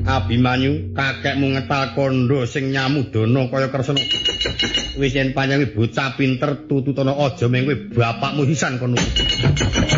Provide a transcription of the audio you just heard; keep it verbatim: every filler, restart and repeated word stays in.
Abimanyu, kakekmu ngetal kondo sing nyamudana kaya Kresna. Wis yen panjenengan bocah pinter tututana aja mengko bapakmu sisan kono.